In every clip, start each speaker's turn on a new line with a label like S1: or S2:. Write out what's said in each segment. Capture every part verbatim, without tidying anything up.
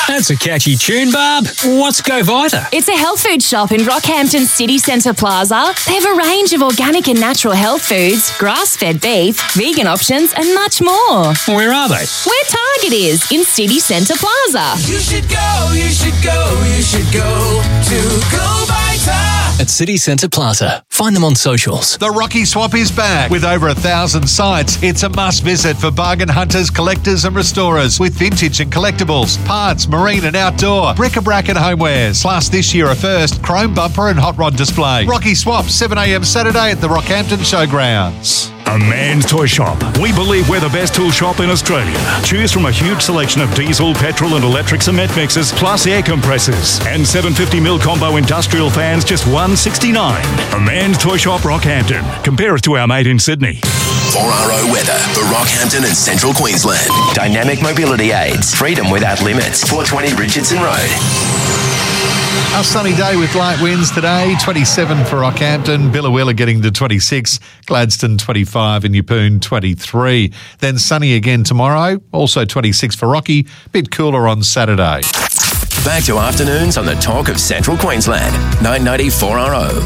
S1: That's a catchy tune, Barb. What's Go Vita?
S2: It's a health food shop in Rockhampton City Centre Plaza. They have a range of organic and natural health foods, grass-fed beef, vegan options and much more.
S1: Where are they?
S2: Where Target is, in City Centre Plaza.
S3: You should go, you should go, you should go to Go Vita.
S4: At City Centre Plaza. Find them on socials.
S5: The Rocky Swap is back with over a thousand sites. It's a must visit for bargain hunters, collectors and restorers with vintage and collectibles, parts, marine and outdoor, bric-a-brac and homewares. Plus this year a first, chrome bumper and hot rod display. Rocky Swap, seven a.m. Saturday at the Rockhampton Showgrounds.
S6: A Man's Toy Shop. We believe we're the best tool shop in Australia. Choose from a huge selection of diesel, petrol and electric cement mixers, plus air compressors. And seven hundred fifty mil combo industrial fans, just one sixty-nine. A Man's Toy Shop, Rockhampton. Compare us to our mate in Sydney.
S7: four R O weather for Rockhampton and Central Queensland. Dynamic mobility aids. Freedom without limits. four twenty Richardson Road.
S5: A sunny day with light winds today, twenty-seven for Rockhampton, Billawilla getting to twenty-six, Gladstone twenty-five and Yeppoon twenty-three. Then sunny again tomorrow, also twenty-six for Rocky, bit cooler on Saturday.
S7: Back to afternoons on the talk of Central Queensland, nine ninety four R O.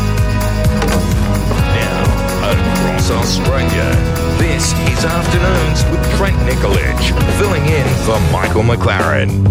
S8: Now, across Australia, this is Afternoons with Trent Nicolich, filling in for Michael McLaren.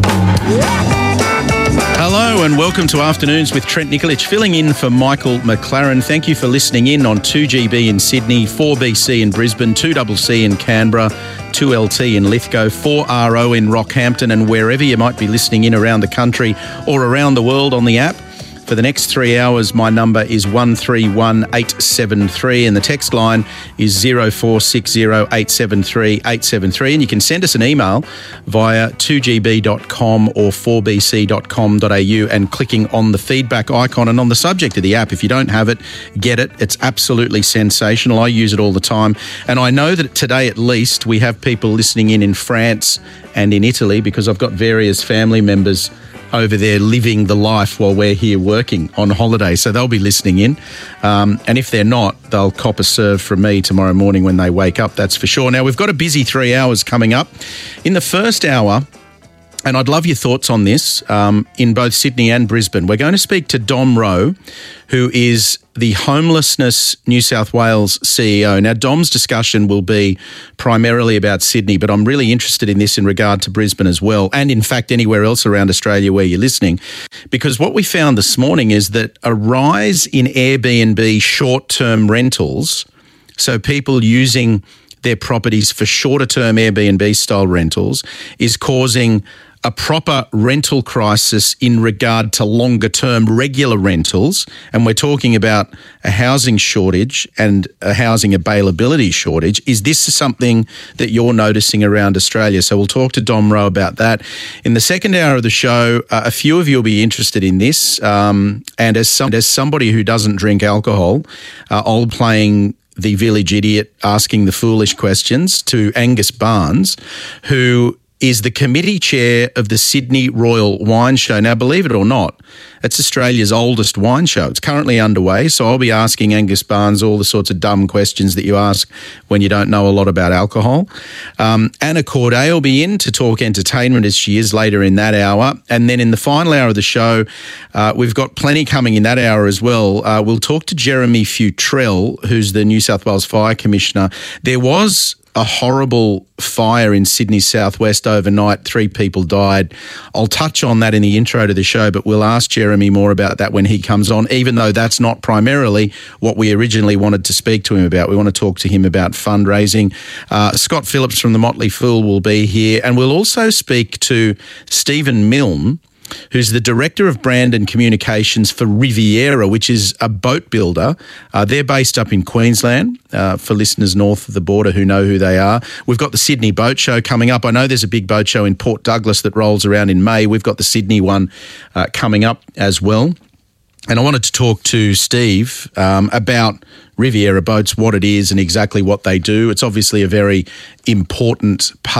S9: Hello and welcome to Afternoons with Trent Nicolich, filling in for Michael McLaren. Thank you for listening in on two G B in Sydney, four B C in Brisbane, two C C in Canberra, two L T in Lithgow, four R O in Rockhampton, and wherever you might be listening in around the country or around the world on the app. For the next three hours, my number is one three one eight seven three and the text line is zero four six zero eight seven three eight seven three. And you can send us an email via two g b dot com or four b c dot com dot a u and clicking on the feedback icon. And on the subject of the app, if you don't have it, get it. It's absolutely sensational. I use it all the time. And I know that today at least we have people listening in in France and in Italy because I've got various family members over there living the life while we're here working on holiday. So they'll be listening in. Um, and if they're not, they'll cop a serve from me tomorrow morning when they wake up, that's for sure. Now, we've got a busy three hours coming up. In the first hour, and I'd love your thoughts on this, um, in both Sydney and Brisbane, we're going to speak to Dom Rowe, who is the Homelessness New South Wales C E O. Now, Dom's discussion will be primarily about Sydney, but I'm really interested in this in regard to Brisbane as well, and in fact anywhere else around Australia where you're listening, because what we found this morning is that a rise in Airbnb short-term rentals, so people using their properties for shorter-term Airbnb-style rentals, is causing a proper rental crisis in regard to longer-term regular rentals. And we're talking about a housing shortage and a housing availability shortage. Is this something that you're noticing around Australia? So we'll talk to Dom Rowe about that. In the second hour of the show, uh, a few of you will be interested in this. Um, and as, some, as somebody who doesn't drink alcohol, uh, I'll playing the village idiot asking the foolish questions to Angus Barnes, who is the committee chair of the Sydney Royal Wine Show. Now, believe it or not, it's Australia's oldest wine show. It's currently underway, so I'll be asking Angus Barnes all the sorts of dumb questions that you ask when you don't know a lot about alcohol. Um, Anna Corday will be in to talk entertainment as she is later in that hour. And then in the final hour of the show, uh, we've got plenty coming in that hour as well. Uh, we'll talk to Jeremy Futrell, who's the New South Wales Fire Commissioner. There was a horrible fire in Sydney southwest overnight. Three people died. I'll touch on that in the intro to the show, but we'll ask Jeremy more about that when he comes on, even though that's not primarily what we originally wanted to speak to him about. We want to talk to him about fundraising. Uh, Scott Phillips from the Motley Fool will be here, and we'll also speak to Stephen Milne, who's the Director of Brand and Communications for Riviera, which is a boat builder. Uh, they're based up in Queensland, uh, for listeners north of the border who know who they are. We've got the Sydney Boat Show coming up. I know there's a big boat show in Port Douglas that rolls around in May. We've got the Sydney one uh, coming up as well. And I wanted to talk to Steve um, about Riviera Boats, what it is and exactly what they do. It's obviously a very important part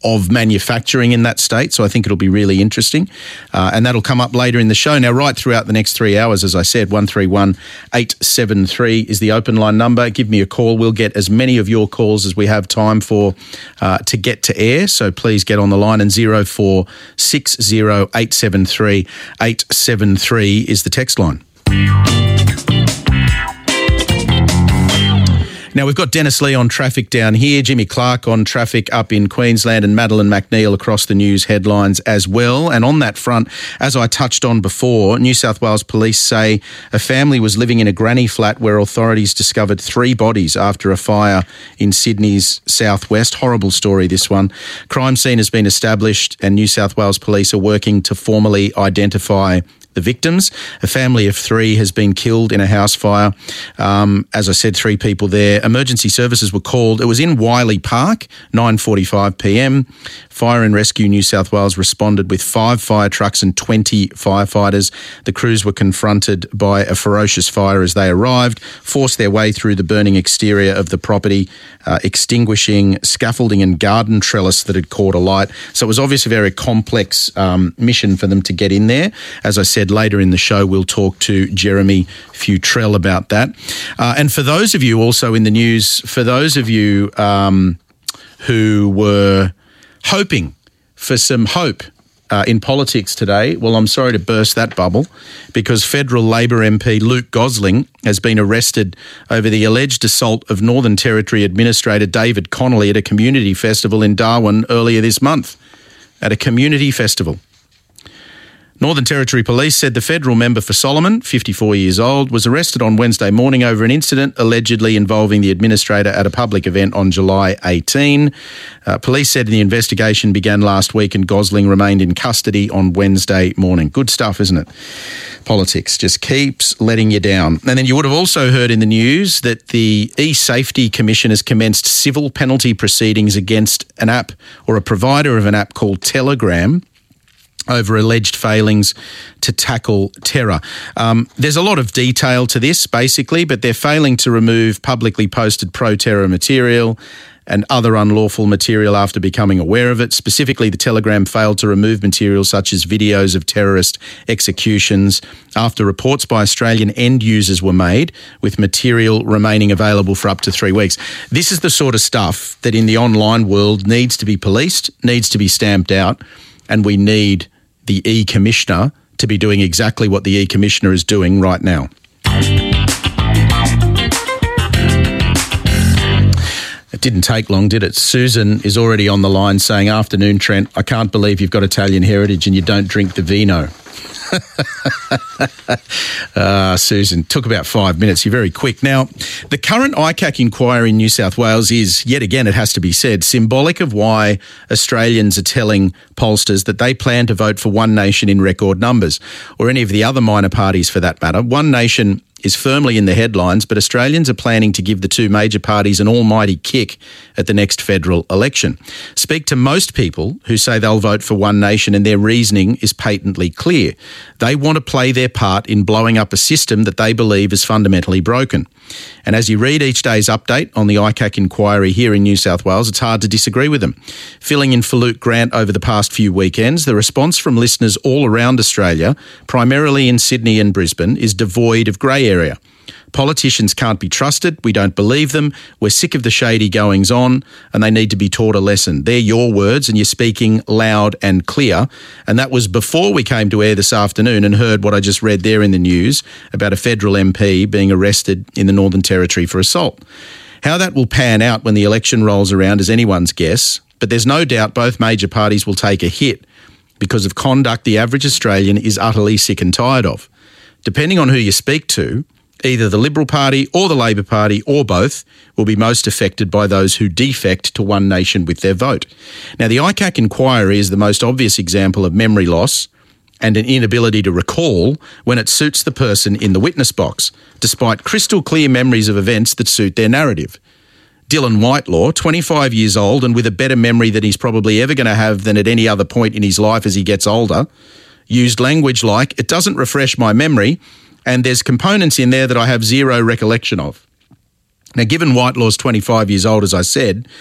S9: of manufacturing in that state. So I think it'll be really interesting. Uh, and that'll come up later in the show. Now, right throughout the next three hours, as I said, one three one, eight seven three is the open line number. Give me a call. We'll get as many of your calls as we have time for uh, to get to air. So please get on the line, and zero four six zero eight seven three eight seven three is the text line. Now, we've got Dennis Lee on traffic down here, Jimmy Clark on traffic up in Queensland, and Madeline McNeil across the news headlines as well. And on that front, as I touched on before, New South Wales police say a family was living in a granny flat where authorities discovered three bodies after a fire in Sydney's southwest. Horrible story, this one. Crime scene has been established, and New South Wales police are working to formally identify the victims. A family of three has been killed in a house fire. Um, as I said, three people there. Emergency services were called. It was in Wiley Park, nine forty-five p m. Fire and Rescue New South Wales responded with five fire trucks and twenty firefighters. The crews were confronted by a ferocious fire as they arrived, forced their way through the burning exterior of the property, uh, extinguishing scaffolding and garden trellis that had caught alight. So it was obviously a very complex um, mission for them to get in there. As I said, later in the show, we'll talk to Jeremy Futrell about that. Uh, and for those of you also in the news, for those of you um, who were hoping for some hope uh, in politics today, well, I'm sorry to burst that bubble, because federal Labor M P Luke Gosling has been arrested over the alleged assault of Northern Territory Administrator David Connolly at a community festival in Darwin earlier this month. At a community festival. Northern Territory Police said the federal member for Solomon, fifty-four years old, was arrested on Wednesday morning over an incident allegedly involving the administrator at a public event on July eighteenth. Uh, police said the investigation began last week and Gosling remained in custody on Wednesday morning. Good stuff, isn't it? Politics just keeps letting you down. And then you would have also heard in the news that the eSafety Commission has commenced civil penalty proceedings against an app or a provider of an app called Telegram over alleged failings to tackle terror. Um, there's a lot of detail to this, basically, but they're failing to remove publicly posted pro-terror material and other unlawful material after becoming aware of it. Specifically, the Telegram failed to remove material such as videos of terrorist executions after reports by Australian end users were made, with material remaining available for up to three weeks. This is the sort of stuff that in the online world needs to be policed, needs to be stamped out, and we need the E-Commissioner to be doing exactly what the E-Commissioner is doing right now. It didn't take long, did it? Susan is already on the line saying, "Afternoon, Trent. I can't believe you've got Italian heritage and you don't drink the vino." uh, Susan, took about five minutes. You're very quick. Now, the current I C A C inquiry in New South Wales is, yet again, it has to be said, symbolic of why Australians are telling pollsters that they plan to vote for One Nation in record numbers, or any of the other minor parties for that matter. One Nation is firmly in the headlines, but Australians are planning to give the two major parties an almighty kick at the next federal election. Speak to most people who say they'll vote for One Nation, and their reasoning is patently clear. They want to play their part in blowing up a system that they believe is fundamentally broken. And as you read each day's update on the I C A C inquiry here in New South Wales, it's hard to disagree with them. Filling in for Luke Grant over the past few weekends, the response from listeners all around Australia, primarily in Sydney and Brisbane, is devoid of grey area. Politicians can't be trusted. We don't believe them. We're sick of the shady goings on, and they need to be taught a lesson. They're your words, and you're speaking loud and clear. And that was before we came to air this afternoon and heard what I just read there in the news about a federal M P being arrested in the Northern Territory for assault. How that will pan out when the election rolls around is anyone's guess, but there's no doubt both major parties will take a hit because of conduct the average Australian is utterly sick and tired of. Depending on who you speak to, either the Liberal Party or the Labor Party or both will be most affected by those who defect to One Nation with their vote. Now, the I C A C inquiry is the most obvious example of memory loss and an inability to recall when it suits the person in the witness box, despite crystal clear memories of events that suit their narrative. Dylan Whitelaw, twenty-five years old and with a better memory than he's probably ever going to have than at any other point in his life as he gets older, used language like, "It doesn't refresh my memory, and there's components in there that I have zero recollection of." Now, given Whitelaw's twenty-five years old, as I said,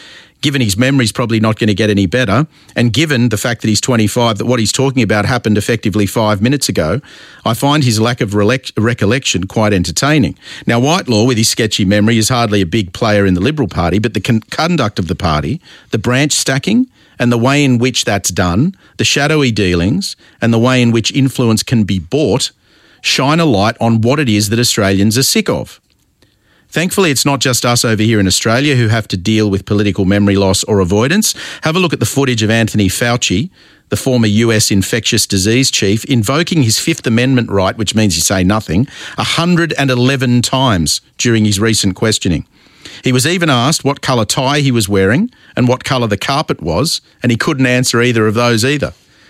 S9: given his memory's probably not going to get any better, and given the fact that he's twenty-five, that what he's talking about happened effectively five minutes ago, I find his lack of relec- recollection quite entertaining. Now, Whitelaw, with his sketchy memory, is hardly a big player in the Liberal Party, but the con- conduct of the party, the branch stacking, and the way in which that's done, the shadowy dealings, and the way in which influence can be bought, shine a light on what it is that Australians are sick of. Thankfully, it's not just us over here in Australia who have to deal with political memory loss or avoidance. Have a look at the footage of Anthony Fauci, the former U S infectious disease chief, invoking his Fifth Amendment right, which means you say nothing, one hundred eleven times during his recent questioning. He was even asked what colour tie he was wearing and what colour the carpet was, and he couldn't answer either of those either.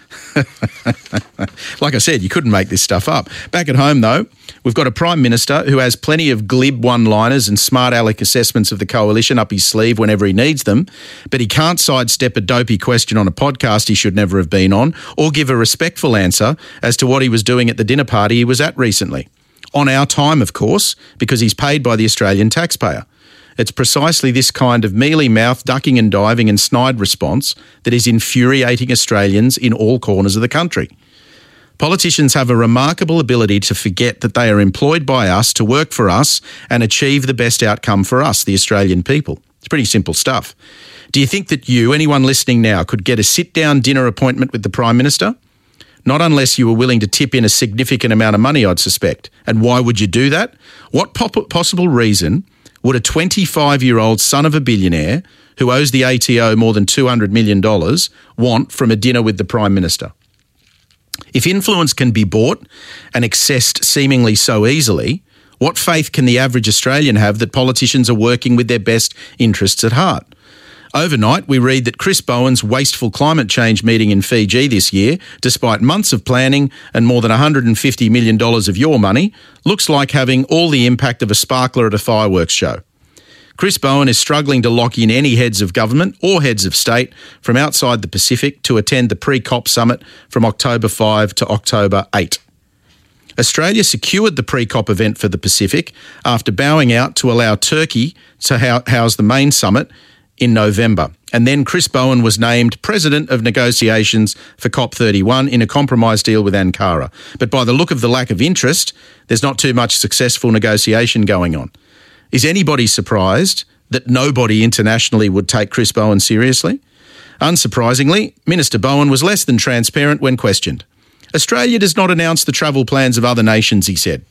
S9: Like I said, you couldn't make this stuff up. Back at home, though, we've got a Prime Minister who has plenty of glib one-liners and smart aleck assessments of the coalition up his sleeve whenever he needs them, but he can't sidestep a dopey question on a podcast he should never have been on, or give a respectful answer as to what he was doing at the dinner party he was at recently. On our time, of course, because he's paid by the Australian taxpayer. It's precisely this kind of mealy-mouthed, ducking and diving and snide response that is infuriating Australians in all corners of the country. Politicians have a remarkable ability to forget that they are employed by us to work for us and achieve the best outcome for us, the Australian people. It's pretty simple stuff. Do you think that you, anyone listening now, could get a sit-down dinner appointment with the Prime Minister? Not unless you were willing to tip in a significant amount of money, I'd suspect. And why would you do that? What pop- possible reason would a twenty-five-year-old son of a billionaire who owes the A T O more than two hundred million dollars want from a dinner with the Prime Minister? If influence can be bought and accessed seemingly so easily, what faith can the average Australian have that politicians are working with their best interests at heart? Overnight, we read that Chris Bowen's wasteful climate change meeting in Fiji this year, despite months of planning and more than one hundred fifty million dollars of your money, looks like having all the impact of a sparkler at a fireworks show. Chris Bowen is struggling to lock in any heads of government or heads of state from outside the Pacific to attend the pre-COP summit from October fifth to October eighth. Australia secured the pre-COP event for the Pacific after bowing out to allow Turkey to house the main summit in November. And then Chris Bowen was named President of Negotiations for COP thirty-one in a compromise deal with Ankara. But by the look of the lack of interest, there's not too much successful negotiation going on. Is anybody surprised that nobody internationally would take Chris Bowen seriously? Unsurprisingly, Minister Bowen was less than transparent when questioned. Australia does not announce the travel plans of other nations, he said.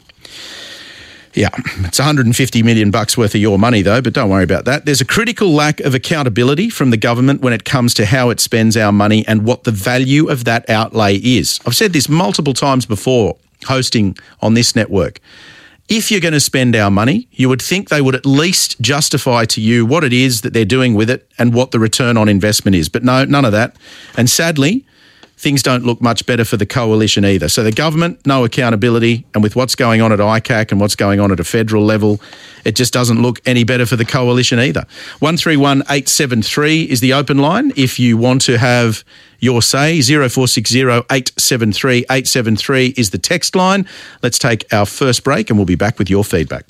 S9: Yeah, it's one hundred fifty million bucks worth of your money though, but don't worry about that. There's a critical lack of accountability from the government when it comes to how it spends our money and what the value of that outlay is. I've said this multiple times before, hosting on this network. If you're going to spend our money, you would think they would at least justify to you what it is that they're doing with it and what the return on investment is. But no, none of that. And sadly, things don't look much better for the coalition either. So the government, no accountability, and with what's going on at I C A C and what's going on at a federal level, it just doesn't look any better for the coalition either. one three one eight seven three is the open line if you want to have your say. zero four six zero eight seven three eight seven three is the text line. Let's take our first break and we'll be back with your feedback.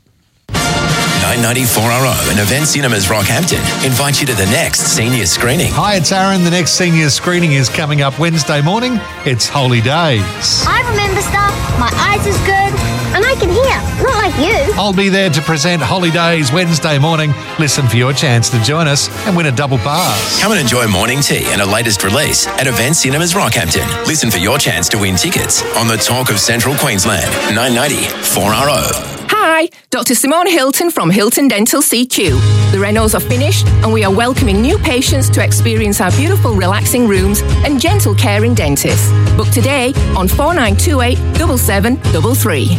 S7: nine ninety-four R O and Event Cinemas Rockhampton invite you to the next senior screening.
S5: Hi, it's Aaron. The next senior screening is coming up Wednesday morning. It's Holy Days.
S10: I remember stuff, my eyes is good, and I can hear, not like you.
S5: I'll be there to present Holy Days Wednesday morning. Listen for your chance to join us and win a double pass.
S7: Come and enjoy morning tea and a latest release at Event Cinemas Rockhampton. Listen for your chance to win tickets on the Talk of Central Queensland. nine ninety-four R O.
S11: Hi, Doctor Simone Hilton from Hilton Dental C Q. The renos are finished and we are welcoming new patients to experience our beautiful relaxing rooms and gentle caring dentists. Book today on four nine two eight, seven seven three three.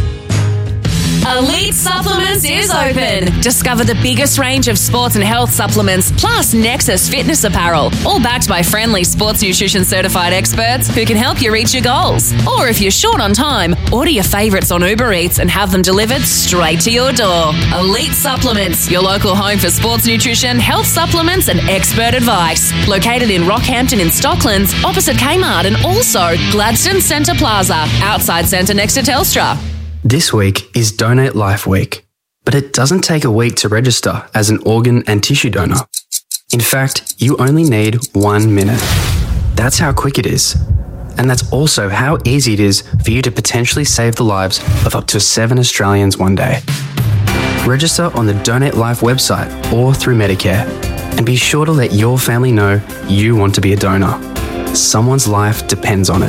S2: Elite Supplements is open. Discover the biggest range of sports and health supplements, plus Nexus fitness apparel, all backed by friendly sports nutrition certified experts who can help you reach your goals. Or if you're short on time, order your favourites on Uber Eats and have them delivered straight to your door. Elite Supplements, your local home for sports nutrition, health supplements and expert advice. Located in Rockhampton in Stocklands, opposite Kmart, and also Gladstone Centre Plaza, outside Centre next to Telstra.
S12: This week is Donate Life Week, but it doesn't take a week to register as an organ and tissue donor. In fact, you only need one minute. That's how quick it is. And that's also how easy it is for you to potentially save the lives of up to seven Australians one day. Register on the Donate Life website or through Medicare, and be sure to let your family know you want to be a donor. Someone's life depends on it.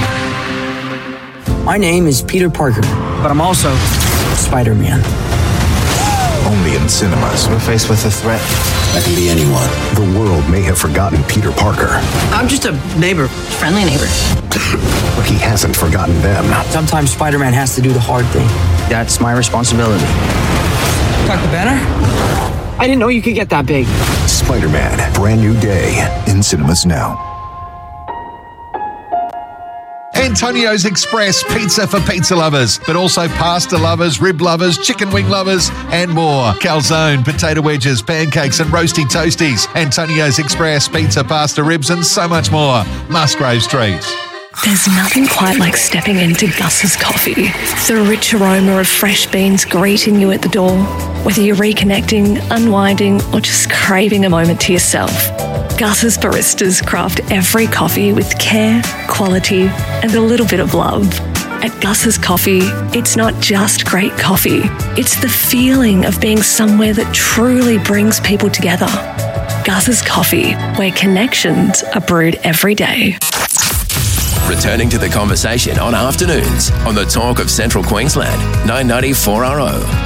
S13: My name is Peter Parker, but I'm also Spider-Man.
S14: Only in cinemas.
S15: We're faced with a threat that can be anyone.
S14: The world may have forgotten Peter Parker.
S13: I'm just a neighbor, friendly neighbor.
S14: But he hasn't forgotten them.
S13: Sometimes Spider-Man has to do the hard thing. That's my responsibility. Doctor Banner? I didn't know you could get that big.
S14: Spider-Man, brand new day, in cinemas now.
S5: Antonio's Express pizza for pizza lovers, but also pasta lovers, rib lovers, chicken wing lovers, and more. Calzone, potato wedges, pancakes, and roasty toasties. Antonio's Express pizza, pasta, ribs, and so much more. Musgrave Street.
S16: There's nothing quite like stepping into Gus's Coffee. The rich aroma of fresh beans greeting you at the door. Whether you're reconnecting, unwinding, or just craving a moment to yourself, Gus's baristas craft every coffee with care, quality, and a little bit of love. At Gus's Coffee, it's not just great coffee. It's the feeling of being somewhere that truly brings people together. Gus's Coffee, where connections are brewed every day.
S7: Returning to the conversation on afternoons on the Talk of Central Queensland, nine ninety four R O.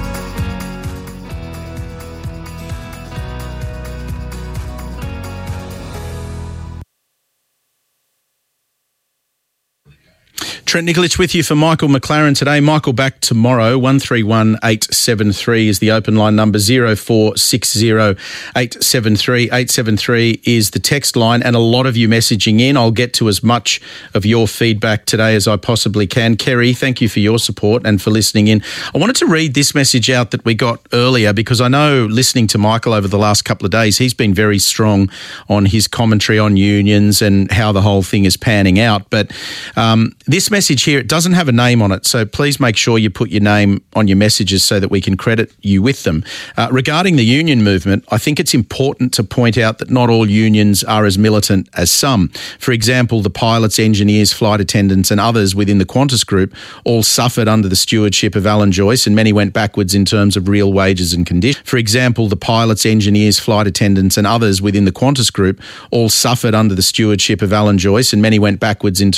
S9: Trent Nikolic with you for Michael McLaren today. Michael back tomorrow. one three one eight seven three is the open line number. zero four six zero eight seven three. eight seven three is the text line, and a lot of you messaging in. I'll get to as much of your feedback today as I possibly can. Kerry, thank you for your support and for listening in. I wanted to read this message out that we got earlier because I know listening to Michael over the last couple of days, he's been very strong on his commentary on unions and how the whole thing is panning out. But um, this message Message here, it doesn't have a name on it, so please make sure you put your name on your messages so that we can credit you with them. Uh, regarding the union movement, I think it's important to point out that not all unions are as militant as some. For example, the pilots, engineers, flight attendants and others within the Qantas Group all suffered under the stewardship of Alan Joyce, and many went backwards in terms of real wages and conditions. For example, the pilots, engineers, flight attendants and others within the Qantas Group all suffered under the stewardship of Alan Joyce, and many went backwards in